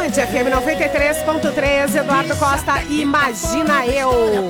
Band FM 93.3, Eduardo Costa, Imagina Eu.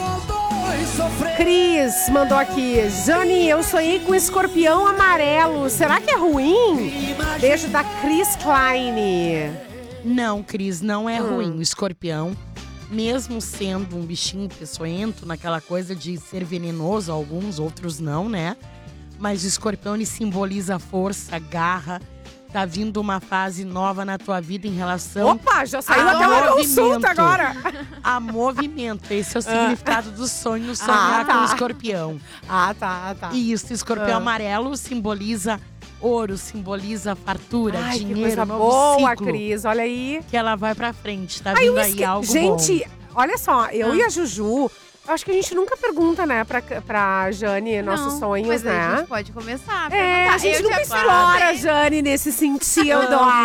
Cris mandou aqui: Jane, eu sonhei com escorpião amarelo. Será que é ruim? Beijo da Cris Klein. Não, Cris, não é ruim. O escorpião, mesmo sendo um bichinho peçonhento, naquela coisa de ser venenoso, alguns, outros não, né? Mas o escorpião, ele simboliza força, garra. Tá vindo uma fase nova na tua vida em relação… Opa, já saiu até uma consulta agora. A movimento. Esse é o significado do sonho, sonhar com o escorpião. Tá. Isso, escorpião amarelo simboliza ouro, simboliza fartura, dinheiro, que coisa novo boa, ciclo. Cris, olha aí. Que ela vai pra frente, tá vindo aí algo Gente, bom. olha só, eu e a Juju… Eu acho que a gente nunca pergunta, né, pra Jane nossos sonhos, mas né? A gente pode começar a gente nunca explora a Jane nesse sentido.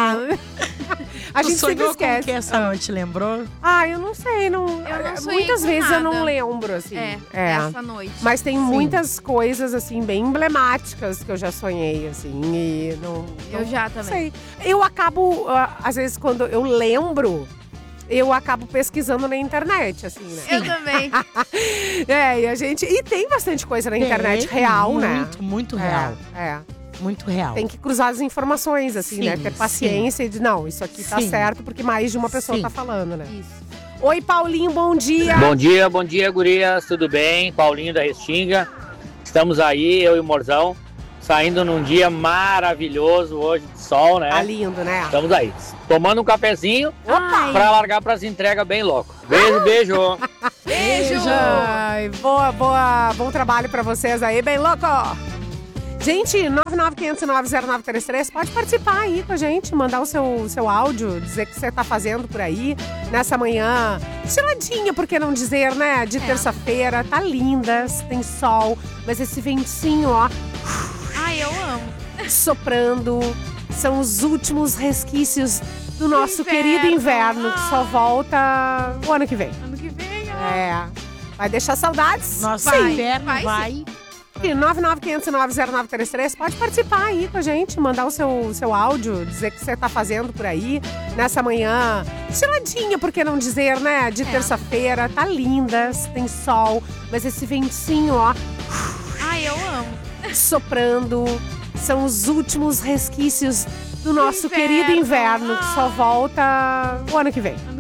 A gente sempre esquece. Com o que essa noite, lembrou? Eu não sei, não. Eu não sonhei muitas com vezes nada. eu não lembro, assim. Essa noite. Mas tem muitas coisas, assim, bem emblemáticas que eu já sonhei, assim, e não… Eu já também. Sei. Eu acabo, às vezes, quando eu lembro… Eu acabo pesquisando na internet, assim, né? Eu também. E a gente… E tem bastante coisa na internet real, né? Muito real. Muito real. Tem que cruzar as informações, assim, né? Ter paciência e de, não, isso aqui tá certo, porque mais de uma pessoa tá falando, né? Isso. Oi, Paulinho, bom dia. Bom dia, gurias, tudo bem? Paulinho da Restinga. Estamos aí, eu e o Morzão, saindo num dia maravilhoso hoje de sol, né? Tá lindo, né? Estamos aí, tomando um cafezinho pra largar pras entregas bem louco. Beijo. Beijo. Ai, bom trabalho pra vocês aí, bem louco. Gente, 995090933, pode participar aí com a gente, mandar o seu áudio, dizer o que você tá fazendo por aí nessa manhã. Geladinha, por que não dizer, né? De terça-feira, tá linda, tem sol, mas esse ventinho, ó… Eu amo. Soprando, são os últimos resquícios do nosso querido inverno, que só volta o ano que vem. Ano que vem, Vai deixar saudades? Nosso inverno vai… 995090933, pode participar aí com a gente, mandar o seu áudio, dizer o que você tá fazendo por aí nessa manhã. Geladinha, por que não dizer, né? De terça-feira, tá linda, tem sol, mas esse ventinho, ó… Eu amo. Soprando, são os últimos resquícios do nosso querido inverno, que só volta o ano que vem.